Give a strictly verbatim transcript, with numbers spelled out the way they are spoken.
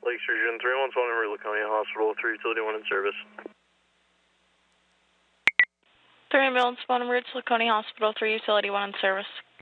Lake Sturgeon, three one one number, Laconia Hospital, three Utility one in service. three ambulance, one Ridge, Laconia Hospital, three Utility one in service.